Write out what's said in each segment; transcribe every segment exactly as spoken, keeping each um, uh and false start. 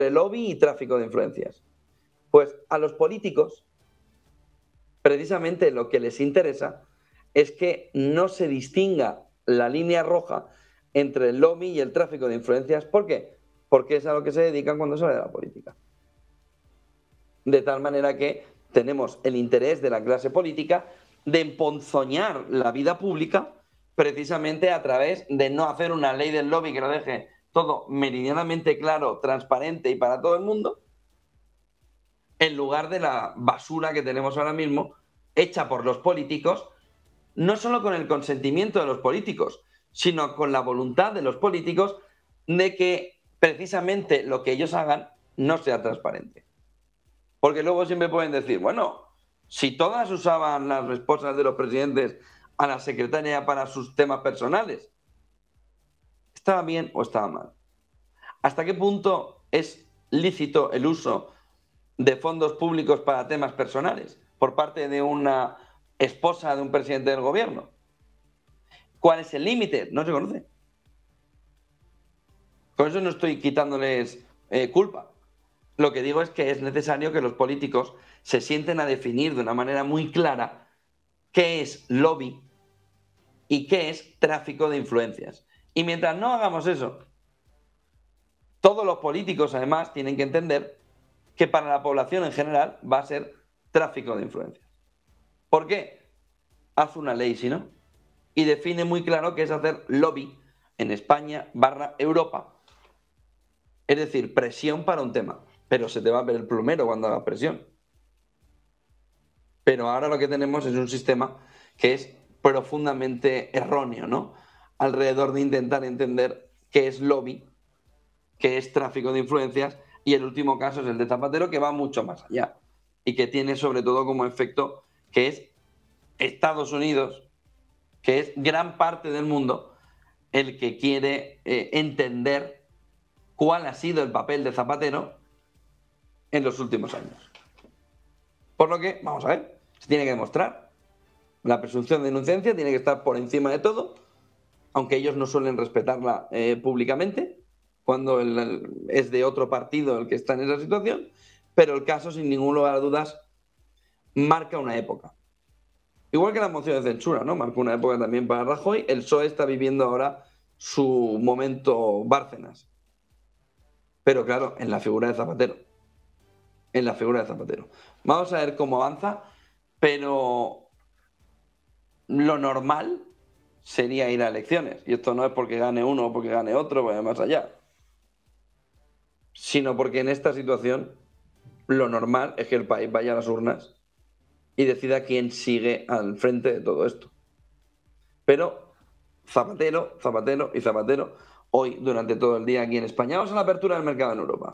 lobby y tráfico de influencias. Pues a los políticos, precisamente lo que les interesa es que no se distinga la línea roja entre el lobby y el tráfico de influencias. ¿Por qué? Porque es a lo que se dedican cuando sale de la política. De tal manera que tenemos el interés de la clase política de emponzoñar la vida pública precisamente a través de no hacer una ley del lobby que lo deje todo meridianamente claro, transparente y para todo el mundo, en lugar de la basura que tenemos ahora mismo, hecha por los políticos, no solo con el consentimiento de los políticos, sino con la voluntad de los políticos de que precisamente lo que ellos hagan no sea transparente. Porque luego siempre pueden decir, bueno, si todas usaban las esposas de los presidentes a la secretaria para sus temas personales, ¿estaba bien o estaba mal? ¿Hasta qué punto es lícito el uso de fondos públicos para temas personales por parte de una esposa de un presidente del gobierno? ¿Cuál es el límite? No se conoce. Con eso no estoy quitándoles eh, culpa. Lo que digo es que es necesario que los políticos se sienten a definir de una manera muy clara qué es lobby y qué es tráfico de influencias. Y mientras no hagamos eso, todos los políticos además tienen que entender que para la población en general va a ser tráfico de influencias. ¿Por qué? Haz una ley, si no, y define muy claro qué es hacer lobby en España barra Europa. Es decir, presión para un tema. Pero se te va a ver el plumero cuando hagas presión. Pero ahora lo que tenemos es un sistema que es profundamente erróneo, ¿no? Alrededor de intentar entender qué es lobby, qué es tráfico de influencias, y el último caso es el de Zapatero, que va mucho más allá y que tiene sobre todo como efecto que es Estados Unidos, que es gran parte del mundo, el que quiere eh, entender cuál ha sido el papel de Zapatero en los últimos años. Por lo que, vamos a ver, se tiene que demostrar. La presunción de inocencia tiene que estar por encima de todo, aunque ellos no suelen respetarla eh, públicamente, cuando el, el, es de otro partido el que está en esa situación, pero el caso, sin ningún lugar a dudas, marca una época. Igual que la moción de censura, ¿no? Marcó una época también para Rajoy. El P S O E está viviendo ahora su momento Bárcenas. Pero claro, en la figura de Zapatero. En la figura de Zapatero. Vamos a ver cómo avanza, pero lo normal sería ir a elecciones. Y esto no es porque gane uno o porque gane otro, vaya más allá. Sino porque en esta situación lo normal es que el país vaya a las urnas y decida quién sigue al frente de todo esto. Pero Zapatero, Zapatero y Zapatero hoy durante todo el día aquí en España. Vamos a la apertura del mercado en Europa.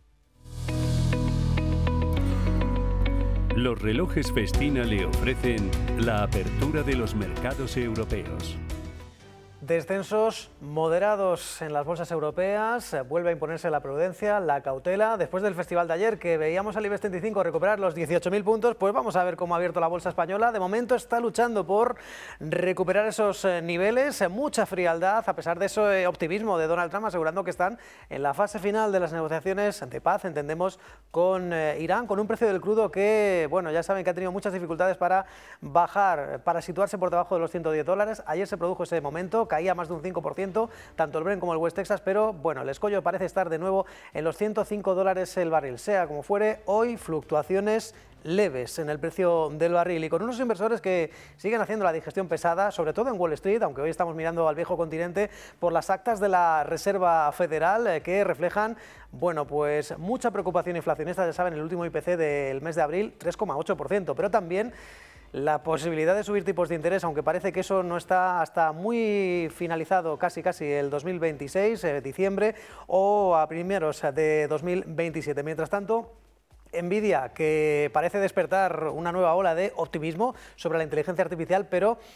Los relojes Festina le ofrecen la apertura de los mercados europeos. Descensos moderados en las bolsas europeas, vuelve a imponerse la prudencia, la cautela. Después del festival de ayer, que veíamos al IBEX treinta y cinco recuperar los dieciocho mil puntos, pues vamos a ver cómo ha abierto la bolsa española. De momento está luchando por recuperar esos niveles, mucha frialdad, a pesar de ese optimismo de Donald Trump, asegurando que están en la fase final de las negociaciones de paz, entendemos, con Irán, con un precio del crudo que, bueno, ya saben que ha tenido muchas dificultades para bajar, para situarse por debajo de los ciento diez dólares. Ayer se produjo ese momento, caía más de un cinco por ciento, tanto el Brent como el West Texas, pero bueno, el escollo parece estar de nuevo en los ciento cinco dólares el barril. Sea como fuere, hoy fluctuaciones leves en el precio del barril y con unos inversores que siguen haciendo la digestión pesada, sobre todo en Wall Street, aunque hoy estamos mirando al viejo continente por las actas de la Reserva Federal eh, que reflejan, bueno, pues mucha preocupación inflacionista. Ya saben, el último I P C del mes de abril, tres coma ocho por ciento, pero también la posibilidad de subir tipos de interés, aunque parece que eso no está hasta muy finalizado, casi casi el dos mil veintiséis, eh, diciembre, o a primeros de dos mil veintisiete. Mientras tanto, Nvidia, que parece despertar una nueva ola de optimismo sobre la inteligencia artificial, pero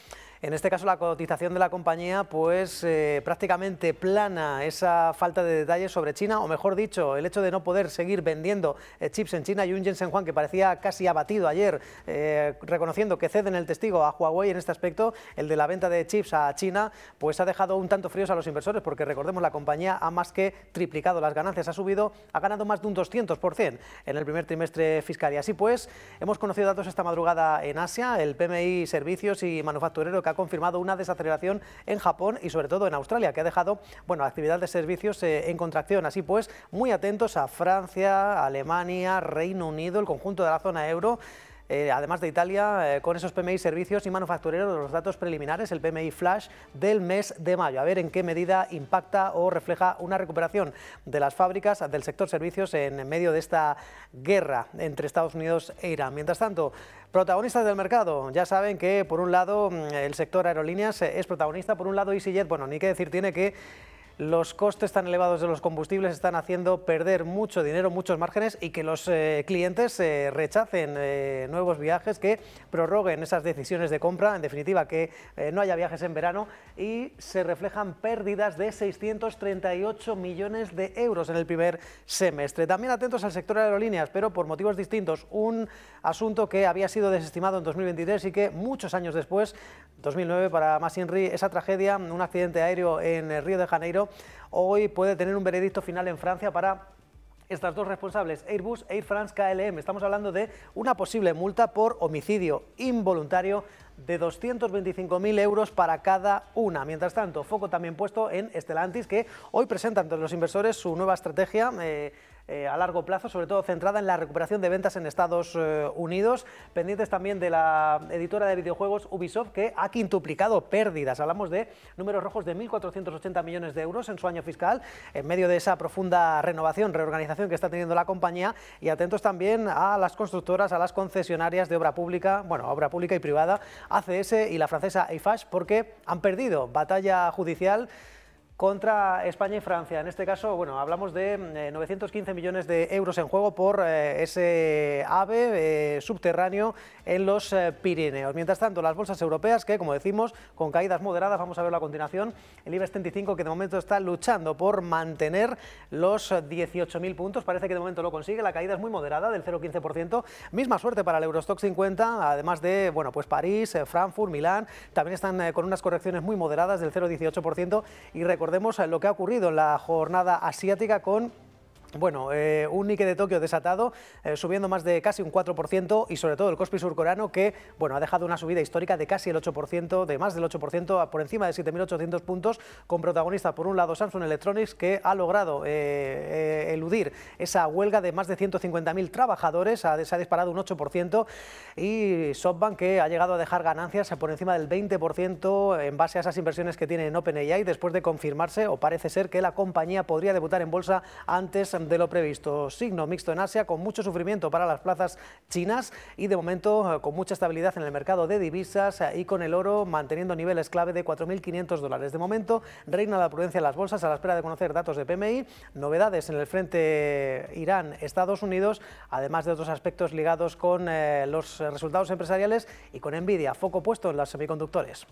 En este caso la cotización de la compañía pues eh, prácticamente plana esa falta de detalles sobre China, o mejor dicho, el hecho de no poder seguir vendiendo eh, chips en China, y un Jensen Huang que parecía casi abatido ayer, eh, reconociendo que ceden el testigo a Huawei en este aspecto, el de la venta de chips a China, pues ha dejado un tanto fríos a los inversores, porque recordemos, la compañía ha más que triplicado las ganancias, ha subido, ha ganado más de un doscientos por ciento en el primer trimestre fiscal. Y así pues, hemos conocido datos esta madrugada en Asia, el P M I servicios y manufacturero, que ha confirmado una desaceleración en Japón y sobre todo en Australia, que ha dejado, bueno, actividad de servicios eh, en contracción. Así pues, muy atentos a Francia, Alemania, Reino Unido, el conjunto de la zona euro. Eh, además de Italia, eh, con esos P M I servicios y manufactureros, los datos preliminares, el P M I flash del mes de mayo, a ver en qué medida impacta o refleja una recuperación de las fábricas del sector servicios en medio de esta guerra entre Estados Unidos e Irán. Mientras tanto, protagonistas del mercado, ya saben que por un lado el sector aerolíneas es protagonista, por un lado EasyJet, bueno, ni qué decir tiene que los costes tan elevados de los combustibles están haciendo perder mucho dinero, muchos márgenes, y que los eh, clientes eh, rechacen eh, nuevos viajes, que prorroguen esas decisiones de compra, en definitiva que eh, no haya viajes en verano, y se reflejan pérdidas de seiscientos treinta y ocho millones de euros en el primer semestre. También atentos al sector aerolíneas, pero por motivos distintos. Un asunto que había sido desestimado en dos mil veintitrés y que muchos años después, dos mil nueve para más Inri, esa tragedia, un accidente aéreo en Río de Janeiro, hoy puede tener un veredicto final en Francia para estas dos responsables, Airbus, Air France, K L M. Estamos hablando de una posible multa por homicidio involuntario de doscientos veinticinco mil euros para cada una. Mientras tanto, foco también puesto en Stellantis, que hoy presenta ante los inversores su nueva estrategia eh, eh, a largo plazo, sobre todo centrada en la recuperación de ventas en Estados eh, Unidos, pendientes también de la editora de videojuegos Ubisoft, que ha quintuplicado pérdidas. Hablamos de números rojos de mil cuatrocientos ochenta millones de euros en su año fiscal, en medio de esa profunda renovación, reorganización que está teniendo la compañía. Y atentos también a las constructoras, a las concesionarias de obra pública, bueno, obra pública y privada, A C S y la francesa Eiffage, porque han perdido batalla judicial contra España y Francia. En este caso, bueno, hablamos de eh, novecientos quince millones de euros en juego por eh, ese AVE eh, subterráneo en los eh, Pirineos. Mientras tanto, las bolsas europeas, que como decimos, con caídas moderadas, vamos a verlo a continuación, el IBEX treinta y cinco, que de momento está luchando por mantener los dieciocho mil puntos, parece que de momento lo consigue, la caída es muy moderada, del cero coma quince por ciento, misma suerte para el Eurostock cincuenta, además de, bueno, pues París, eh, Frankfurt, Milán, también están eh, con unas correcciones muy moderadas del cero coma dieciocho por ciento, y recordemos lo que ha ocurrido en la jornada asiática con Bueno, eh, un Nikkei de Tokio desatado, eh, subiendo más de casi un cuatro por ciento, y sobre todo el Kospi surcoreano, que bueno, ha dejado una subida histórica de casi el ocho por ciento, de más del ocho por ciento, por encima de siete mil ochocientos puntos, con protagonista por un lado Samsung Electronics, que ha logrado eh, eh, eludir esa huelga de más de ciento cincuenta mil trabajadores, ha, se ha disparado un ocho por ciento, y SoftBank, que ha llegado a dejar ganancias por encima del veinte por ciento en base a esas inversiones que tiene en OpenAI, después de confirmarse, o parece ser, que la compañía podría debutar en bolsa antes de lo previsto. Signo mixto en Asia, con mucho sufrimiento para las plazas chinas, y de momento con mucha estabilidad en el mercado de divisas, y con el oro manteniendo niveles clave de cuatro mil quinientos dólares. De momento reina la prudencia en las bolsas a la espera de conocer datos de P M I, novedades en el frente Irán-Estados Unidos, además de otros aspectos ligados con eh, los resultados empresariales, y con Nvidia, foco puesto en los semiconductores.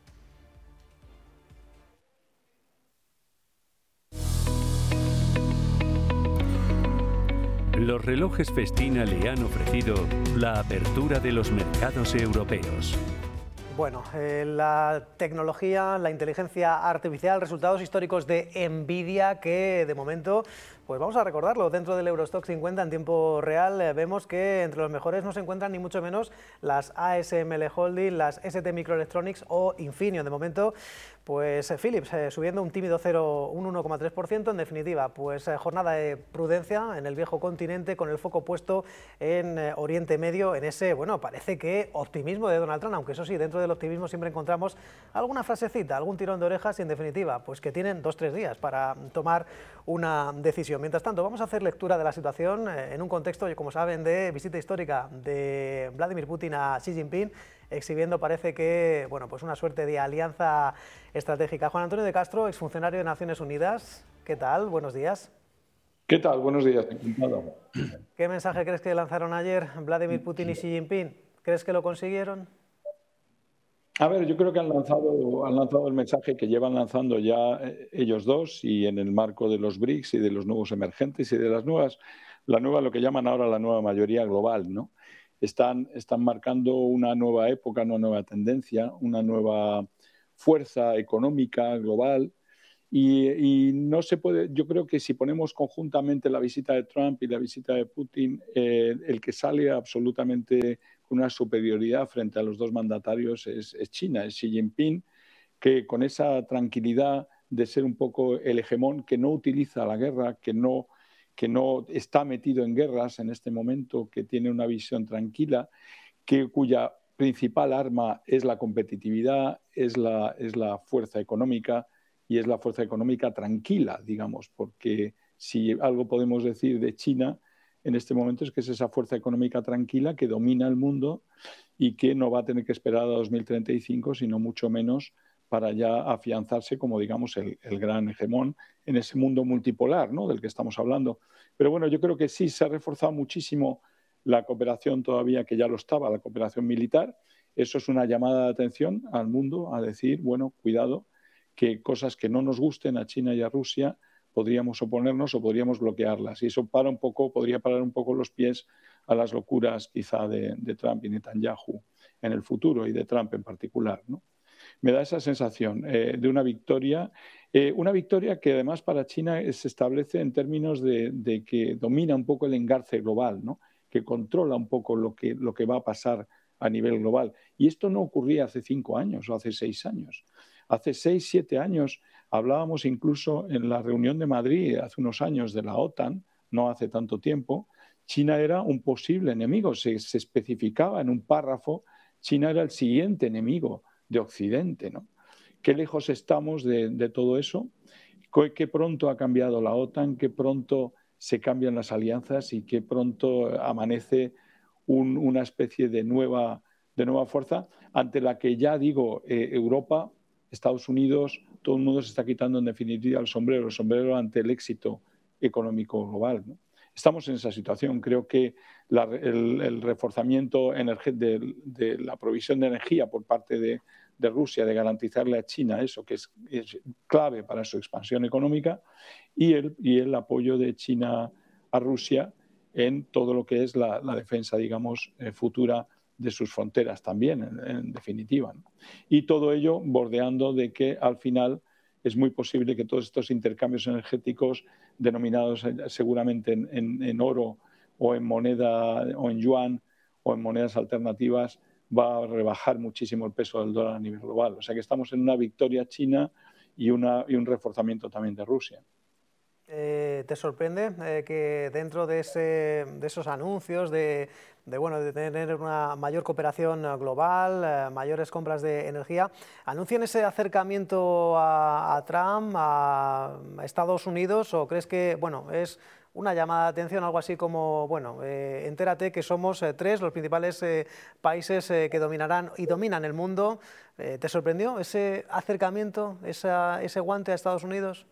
Los relojes Festina le han ofrecido la apertura de los mercados europeos. Bueno, eh, la tecnología, la inteligencia artificial, resultados históricos de Nvidia, que de momento, pues vamos a recordarlo, dentro del Eurostock cincuenta en tiempo real eh, vemos que entre los mejores no se encuentran ni mucho menos las A S M L Holding, las S T Microelectronics o Infineon. De momento, pues Philips eh, subiendo un tímido cero, un uno coma tres por ciento. En definitiva, pues eh, jornada de prudencia en el viejo continente, con el foco puesto en eh, Oriente Medio, en ese, bueno, parece que optimismo de Donald Trump, aunque eso sí, dentro del optimismo siempre encontramos alguna frasecita, algún tirón de orejas, y en definitiva, pues que tienen dos, tres días para tomar una decisión. Mientras tanto, vamos a hacer lectura de la situación eh, en un contexto, como saben, de visita histórica de Vladimir Putin a Xi Jinping, exhibiendo, parece que, bueno, pues una suerte de alianza estratégica. Juan Antonio de Castro, exfuncionario de Naciones Unidas, ¿qué tal? Buenos días. ¿Qué tal? Buenos días. Encantado. ¿Qué mensaje crees que lanzaron ayer Vladimir Putin y Xi Jinping? ¿Crees que lo consiguieron? A ver, yo creo que han lanzado, han lanzado el mensaje que llevan lanzando ya eh, ellos dos, y en el marco de los BRICS y de los nuevos emergentes y de las nuevas, la nueva, lo que llaman ahora la nueva mayoría global, ¿no? Están, están marcando una nueva época, una nueva tendencia, una nueva fuerza económica global. Y, y no se puede, yo creo que si ponemos conjuntamente la visita de Trump y la visita de Putin, eh, el que sale absolutamente con una superioridad frente a los dos mandatarios es, es China, es Xi Jinping, que con esa tranquilidad de ser un poco el hegemón, que no utiliza la guerra, que no, que no está metido en guerras en este momento, que tiene una visión tranquila, que, cuya principal arma es la competitividad, es la, es la fuerza económica, y es la fuerza económica tranquila, digamos, porque si algo podemos decir de China en este momento es que es esa fuerza económica tranquila que domina el mundo y que no va a tener que esperar a dos mil treinta y cinco, sino mucho menos, para ya afianzarse como, digamos, el, el gran hegemón en ese mundo multipolar, ¿no?, del que estamos hablando. Pero bueno, yo creo que sí se ha reforzado muchísimo la cooperación todavía, que ya lo estaba, la cooperación militar. Eso es una llamada de atención al mundo a decir, bueno, cuidado, que cosas que no nos gusten a China y a Rusia podríamos oponernos o podríamos bloquearlas. Y eso para un poco, podría parar un poco los pies a las locuras quizá de, de Trump y Netanyahu en el futuro, y de Trump en particular, ¿no? Me da esa sensación eh, de una victoria, eh, una victoria que además para China se establece en términos de, de que domina un poco el engarce global, ¿no?, que controla un poco lo que, lo que va a pasar a nivel global. Y esto no ocurría hace cinco años o hace seis años. Hace seis, siete años hablábamos incluso en la reunión de Madrid hace unos años de la OTAN, no hace tanto tiempo. China era un posible enemigo, se, se especificaba en un párrafo, China era el siguiente enemigo de Occidente, ¿no? Qué lejos estamos de, de todo eso, qué pronto ha cambiado la OTAN, qué pronto se cambian las alianzas y qué pronto amanece un, una especie de nueva, de nueva fuerza ante la que ya digo, eh, Europa, Estados Unidos, todo el mundo se está quitando en definitiva el sombrero, el sombrero ante el éxito económico global, ¿no? Estamos en esa situación. Creo que la, el, el reforzamiento de, de la provisión de energía por parte de, de Rusia, de garantizarle a China eso, que es, es clave para su expansión económica, y el, y el apoyo de China a Rusia en todo lo que es la, la defensa, digamos, eh, futura de sus fronteras también, en, en definitiva, ¿no? Y todo ello bordeando de que al final es muy posible que todos estos intercambios energéticos denominados seguramente en, en, en oro o en moneda o en yuan o en monedas alternativas va a rebajar muchísimo el peso del dólar a nivel global. O sea que estamos en una victoria china y, una, y un reforzamiento también de Rusia. Eh, ¿Te sorprende eh, que dentro de, ese, de esos anuncios de, de, bueno, de tener una mayor cooperación global, eh, mayores compras de energía, anuncien ese acercamiento a, a Trump, a, a Estados Unidos, o crees que, bueno, es una llamada de atención, algo así como, bueno, eh, entérate que somos eh, tres los principales eh, países eh, que dominarán y dominan el mundo? Eh, ¿Te sorprendió ese acercamiento, esa, ese guante a Estados Unidos?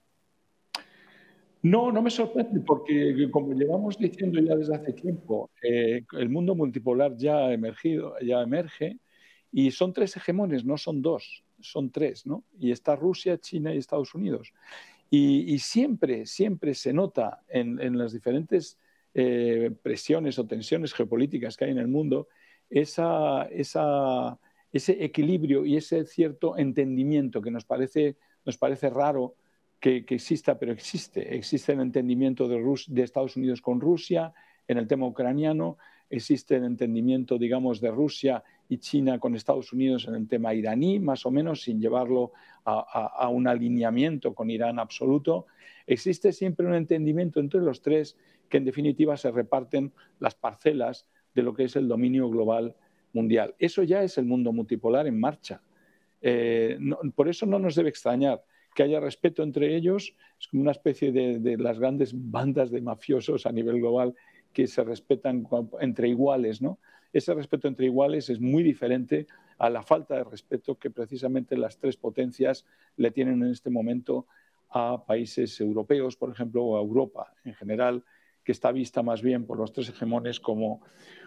No, no me sorprende, porque como llevamos diciendo ya desde hace tiempo, eh, el mundo multipolar ya ha emergido, ya emerge, y son tres hegemones, no son dos, son tres, ¿no? Y está Rusia, China y Estados Unidos. Y, y siempre, siempre se nota en, en las diferentes eh, presiones o tensiones geopolíticas que hay en el mundo esa, esa, ese equilibrio y ese cierto entendimiento que nos parece, nos parece raro que, que exista, pero existe. Existe el entendimiento de, Rus de Estados Unidos con Rusia en el tema ucraniano, existe el entendimiento, digamos, de Rusia y China con Estados Unidos en el tema iraní, más o menos, sin llevarlo a, a, a un alineamiento con Irán absoluto. Existe siempre un entendimiento entre los tres que, en definitiva, se reparten las parcelas de lo que es el dominio global mundial. Eso ya es el mundo multipolar en marcha. Eh, no, por eso no nos debe extrañar que haya respeto entre ellos. Es como una especie de, de las grandes bandas de mafiosos a nivel global que se respetan entre iguales, ¿no? Ese respeto entre iguales es muy diferente a la falta de respeto que precisamente las tres potencias le tienen en este momento a países europeos, por ejemplo, o a Europa en general, que está vista más bien por los tres hegemones como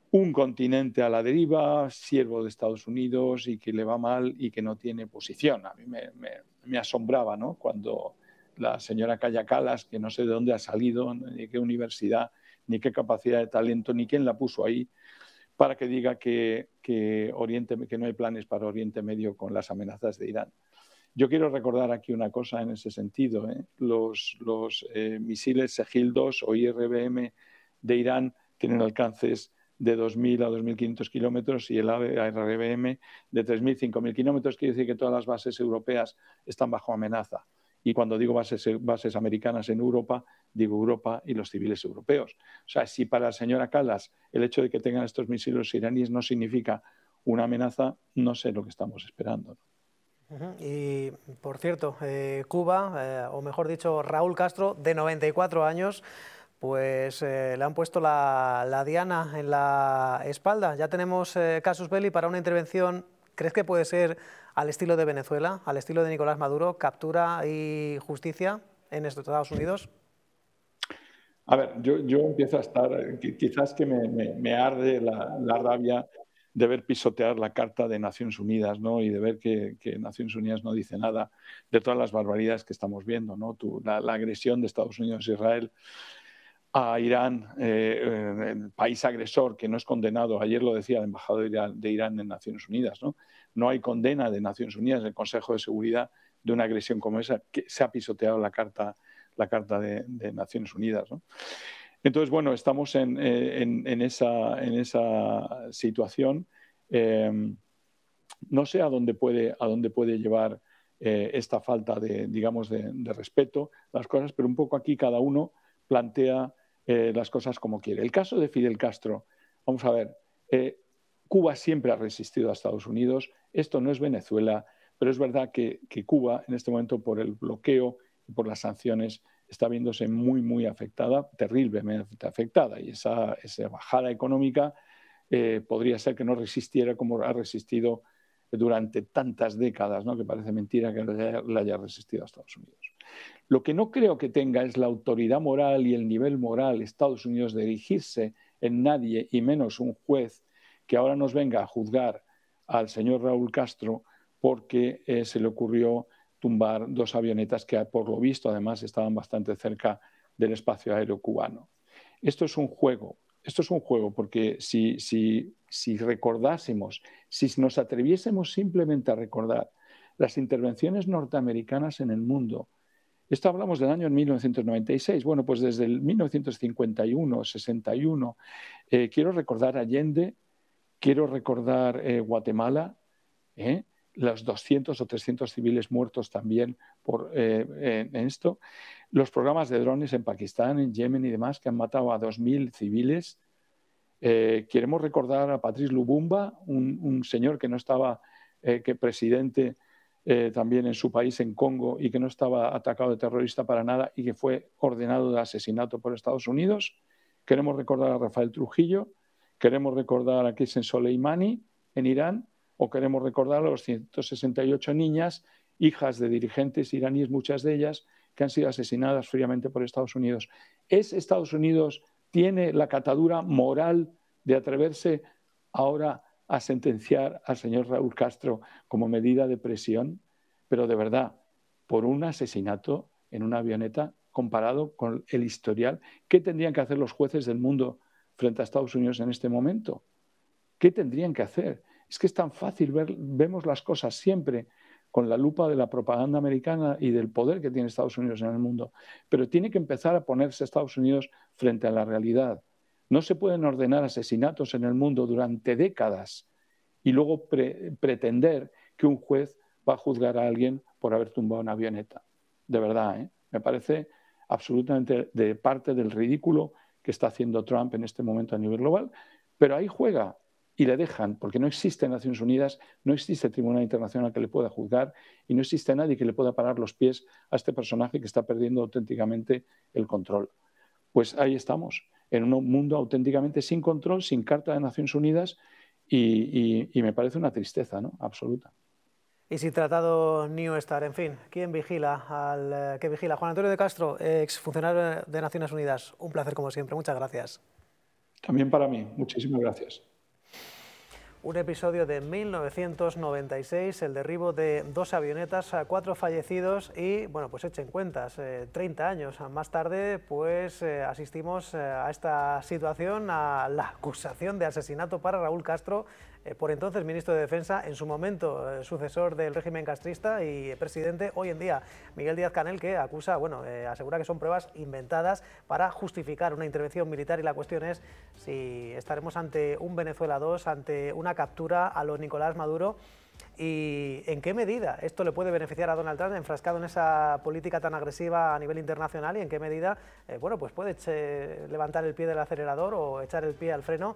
un continente a la deriva, siervo de Estados Unidos y que le va mal y que no tiene posición. A mí me, me, me asombraba, ¿no?, cuando la señora Kaja Kallas, que no sé de dónde ha salido, ni qué universidad, ni qué capacidad de talento, ni quién la puso ahí, para que diga que, que, Oriente, que no hay planes para Oriente Medio con las amenazas de Irán. Yo quiero recordar aquí una cosa en ese sentido, ¿eh? Los, los eh, misiles Segil dos o I R B M de Irán tienen alcances de dos mil a dos mil quinientos kilómetros y el I R B M de tres mil, cinco mil kilómetros. Quiere decir que todas las bases europeas están bajo amenaza. Y cuando digo bases, bases americanas en Europa, digo Europa y los civiles europeos. O sea, si para la señora Kallas el hecho de que tengan estos misiles iraníes no significa una amenaza, no sé lo que estamos esperando, ¿no? Y, por cierto, eh, Cuba, eh, o mejor dicho, Raúl Castro, de noventa y cuatro años, pues eh, le han puesto la, la diana en la espalda. Ya tenemos eh, casus belli para una intervención. ¿Crees que puede ser al estilo de Venezuela, al estilo de Nicolás Maduro, captura y justicia en Estados Unidos? A ver, yo, yo empiezo a estar, quizás que me, me, me arde la, la rabia de ver pisotear la Carta de Naciones Unidas, ¿no?, y de ver que, que Naciones Unidas no dice nada de todas las barbaridades que estamos viendo, ¿no? Tú, la, la agresión de Estados Unidos a Israel, a Irán, eh, el país agresor que no es condenado. Ayer lo decía el embajador de Irán en Naciones Unidas, ¿no? No hay condena de Naciones Unidas en el Consejo de Seguridad de una agresión como esa, que se ha pisoteado la Carta, la carta de, de Naciones Unidas, ¿no? Entonces, bueno, estamos en, en, en, esa, en esa situación. Eh, no sé a dónde puede, a dónde puede llevar eh, esta falta de, digamos, de, de respeto las cosas, pero un poco aquí cada uno plantea eh, las cosas como quiere. El caso de Fidel Castro, vamos a ver, eh, Cuba siempre ha resistido a Estados Unidos. Esto no es Venezuela, pero es verdad que, que Cuba, en este momento, por el bloqueo y por las sanciones, está viéndose muy, muy afectada, terriblemente afectada. Y esa, esa bajada económica eh, podría ser que no resistiera como ha resistido durante tantas décadas, ¿no?, que parece mentira que le haya resistido a Estados Unidos. Lo que no creo que tenga es la autoridad moral y el nivel moral Estados Unidos de erigirse en nadie, y menos un juez que ahora nos venga a juzgar al señor Raúl Castro porque eh, se le ocurrió tumbar dos avionetas que, por lo visto, además estaban bastante cerca del espacio aéreo cubano. Esto es un juego, esto es un juego porque si, si, si recordásemos, si nos atreviésemos simplemente a recordar las intervenciones norteamericanas en el mundo, esto hablamos del año mil novecientos noventa y seis, bueno, pues desde el mil novecientos cincuenta y uno, sesenta y uno, eh, quiero recordar Allende, quiero recordar eh, Guatemala, ¿eh? los doscientos o trescientos civiles muertos también por, eh, en esto, los programas de drones en Pakistán, en Yemen y demás, que han matado a dos mil civiles. Eh, queremos recordar a Patrice Lumumba, un, un señor que no estaba, eh, que presidente eh, también en su país, en Congo, y que no estaba atacado de terrorista para nada y que fue ordenado de asesinato por Estados Unidos. Queremos recordar a Rafael Trujillo, queremos recordar a Qasem Soleimani en Irán, o queremos recordar a los ciento sesenta y ocho niñas, hijas de dirigentes iraníes, muchas de ellas, que han sido asesinadas fríamente por Estados Unidos. ¿Es Estados Unidos, tiene la catadura moral de atreverse ahora a sentenciar al señor Raúl Castro como medida de presión? Pero de verdad, por un asesinato en una avioneta, comparado con el historial, ¿qué tendrían que hacer los jueces del mundo frente a Estados Unidos en este momento? ¿Qué tendrían que hacer? Es que es tan fácil ver, vemos las cosas siempre con la lupa de la propaganda americana y del poder que tiene Estados Unidos en el mundo, pero tiene que empezar a ponerse Estados Unidos frente a la realidad. No se pueden ordenar asesinatos en el mundo durante décadas y luego pre pretender que un juez va a juzgar a alguien por haber tumbado una avioneta. De verdad, ¿eh? Me parece absolutamente de parte del ridículo que está haciendo Trump en este momento a nivel global, pero ahí juega. Y le dejan, porque no existe Naciones Unidas, no existe Tribunal Internacional que le pueda juzgar y no existe nadie que le pueda parar los pies a este personaje que está perdiendo auténticamente el control. Pues ahí estamos, en un mundo auténticamente sin control, sin Carta de Naciones Unidas y, y, y me parece una tristeza, ¿no?, absoluta. Y sin tratado New Star, en fin, ¿quién vigila al que vigila? Juan Antonio de Castro, exfuncionario de Naciones Unidas. Un placer como siempre, muchas gracias. También para mí. Muchísimas gracias. Un episodio de mil novecientos noventa y seis, el derribo de dos avionetas, cuatro fallecidos y, bueno, pues echen cuentas, eh, treinta años más tarde, pues eh, asistimos eh, a esta situación, a la acusación de asesinato para Raúl Castro, eh, por entonces ministro de Defensa, en su momento eh, sucesor del régimen castrista y presidente, hoy en día Miguel Díaz-Canel, que acusa, bueno, eh, asegura que son pruebas inventadas para justificar una intervención militar, y la cuestión es si estaremos ante un Venezuela dos, ante una captura a lo Nicolás Maduro, y en qué medida esto le puede beneficiar a Donald Trump, enfrascado en esa política tan agresiva a nivel internacional, y en qué medida eh, bueno, pues puede eche, levantar el pie del acelerador o echar el pie al freno,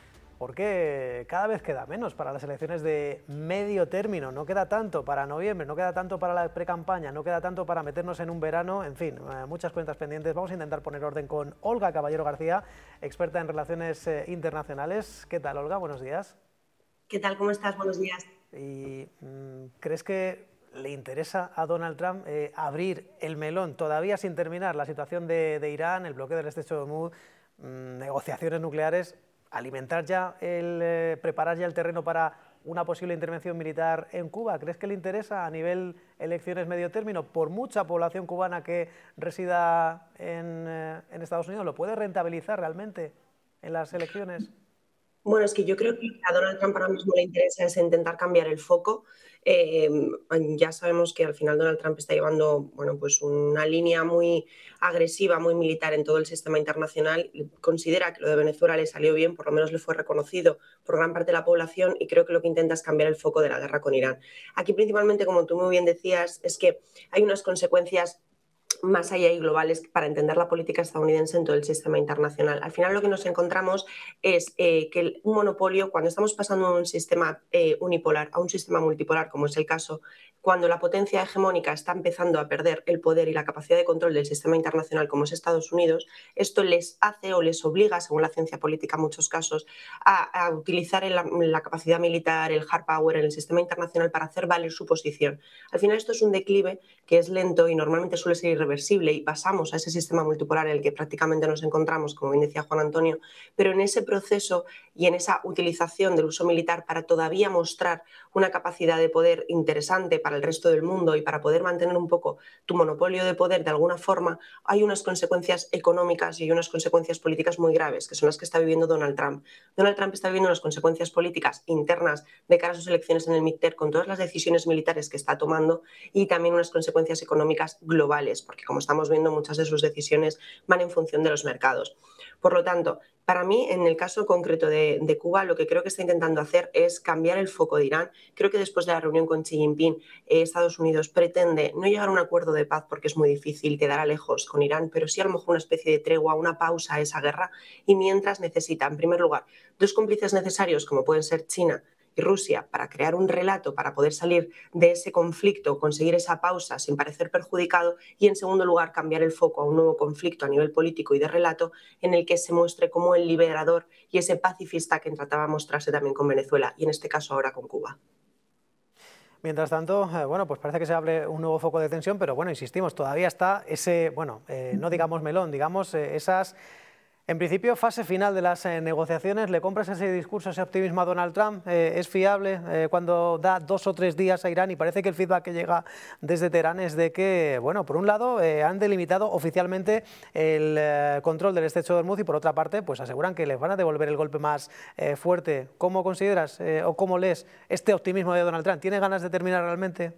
porque cada vez queda menos para las elecciones de medio término, no queda tanto para noviembre, no queda tanto para la precampaña, no queda tanto para meternos en un verano, en fin, eh, muchas cuentas pendientes. Vamos a intentar poner orden con Olga Caballero García, experta en relaciones eh, internacionales. ¿Qué tal, Olga? Buenos días. ¿Qué tal? ¿Cómo estás? Buenos días. ¿Y mmm, crees que le interesa a Donald Trump eh, abrir el melón, todavía sin terminar, la situación de, de Irán, el bloqueo del estrecho de Hormuz, mmm, negociaciones nucleares, alimentar ya, el, eh, preparar ya el terreno para una posible intervención militar en Cuba? ¿Crees que le interesa a nivel elecciones medio término, por mucha población cubana que resida en, eh, en Estados Unidos? ¿Lo puede rentabilizar realmente en las elecciones? Bueno, es que yo creo que a Donald Trump ahora mismo le interesa es intentar cambiar el foco. Eh, ya sabemos que al final Donald Trump está llevando, bueno, pues una línea muy agresiva, muy militar en todo el sistema internacional. Considera que lo de Venezuela le salió bien, por lo menos le fue reconocido por gran parte de la población, y creo que lo que intenta es cambiar el foco de la guerra con Irán. Aquí principalmente, como tú muy bien decías, es que hay unas consecuencias más allá y globales para entender la política estadounidense en todo el sistema internacional. Al final lo que nos encontramos es eh, que el, un monopolio, cuando estamos pasando de un sistema eh, unipolar a un sistema multipolar, como es el caso, cuando la potencia hegemónica está empezando a perder el poder y la capacidad de control del sistema internacional, como es Estados Unidos, esto les hace o les obliga, según la ciencia política en muchos casos, a, a utilizar el, la capacidad militar, el hard power en el sistema internacional para hacer valer su posición. Al final esto es un declive que es lento y normalmente suele ser irreversible, y pasamos a ese sistema multipolar en el que prácticamente nos encontramos, como bien decía Juan Antonio, pero en ese proceso y en esa utilización del uso militar para todavía mostrar una capacidad de poder interesante para el resto del mundo y para poder mantener un poco tu monopolio de poder de alguna forma, hay unas consecuencias económicas y unas consecuencias políticas muy graves, que son las que está viviendo Donald Trump. Donald Trump está viviendo unas consecuencias políticas internas de cara a sus elecciones en el midterm, con todas las decisiones militares que está tomando, y también unas consecuencias económicas globales, porque como estamos viendo, muchas de sus decisiones van en función de los mercados. Por lo tanto, para mí, en el caso concreto de, de Cuba, lo que creo que está intentando hacer es cambiar el foco de Irán. Creo que después de la reunión con Xi Jinping, eh, Estados Unidos pretende no llegar a un acuerdo de paz, porque es muy difícil, quedará lejos con Irán, pero sí a lo mejor una especie de tregua, una pausa a esa guerra, y mientras necesita, en primer lugar, dos cómplices necesarios, como pueden ser China y Rusia, para crear un relato, para poder salir de ese conflicto, conseguir esa pausa sin parecer perjudicado, y en segundo lugar cambiar el foco a un nuevo conflicto a nivel político y de relato en el que se muestre como el liberador y ese pacifista que trataba de mostrarse también con Venezuela y en este caso ahora con Cuba. Mientras tanto, eh, bueno, pues parece que se abre un nuevo foco de tensión, pero bueno, insistimos, todavía está ese, bueno, eh, no digamos melón, digamos eh, esas... En principio, fase final de las eh, negociaciones. ¿Le compras ese discurso, ese optimismo a Donald Trump? Eh, ¿Es fiable eh, cuando da dos o tres días a Irán? Y parece que el feedback que llega desde Teherán es de que, bueno, por un lado eh, han delimitado oficialmente el eh, control del estrecho de Hormuz, y por otra parte, pues aseguran que les van a devolver el golpe más eh, fuerte. ¿Cómo consideras eh, o cómo lees este optimismo de Donald Trump? ¿Tiene ganas de terminar realmente?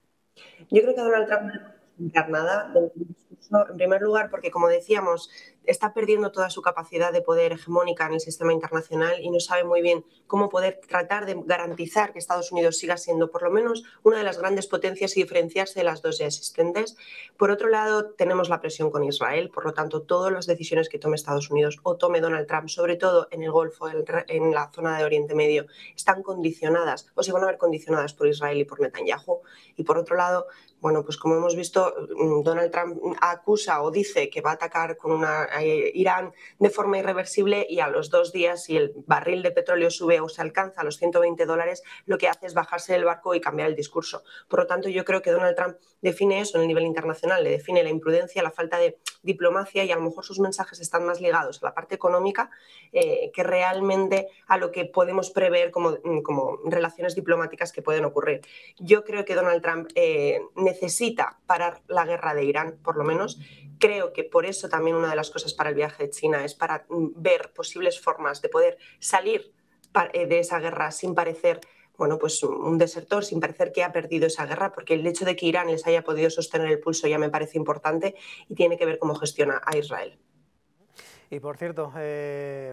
Yo creo que Donald Trump no puede nada del discurso, en primer lugar porque, como decíamos, está perdiendo toda su capacidad de poder hegemónica en el sistema internacional y no sabe muy bien cómo poder tratar de garantizar que Estados Unidos siga siendo por lo menos una de las grandes potencias y diferenciarse de las dos ya existentes. Por otro lado, tenemos la presión con Israel, por lo tanto, todas las decisiones que tome Estados Unidos o tome Donald Trump, sobre todo en el Golfo, en la zona de Oriente Medio, están condicionadas o se van a ver condicionadas por Israel y por Netanyahu. Y por otro lado, bueno, pues como hemos visto, Donald Trump acusa o dice que va a atacar con una eh, Irán de forma irreversible y a los dos días, si el barril de petróleo sube o se alcanza a los ciento veinte dólares, lo que hace es bajarse del barco y cambiar el discurso. Por lo tanto, yo creo que Donald Trump define eso en el nivel internacional, le define la imprudencia, la falta de diplomacia y a lo mejor sus mensajes están más ligados a la parte económica eh, que realmente a lo que podemos prever como, como relaciones diplomáticas que pueden ocurrir. Yo creo que Donald Trump eh, necesita parar la guerra de Irán, por lo menos. Creo que por eso también una de las cosas para el viaje de China es para ver posibles formas de poder salir de esa guerra sin parecer bueno, pues un desertor, sin parecer que ha perdido esa guerra, porque el hecho de que Irán les haya podido sostener el pulso ya me parece importante y tiene que ver cómo gestiona a Israel. Y por cierto, eh,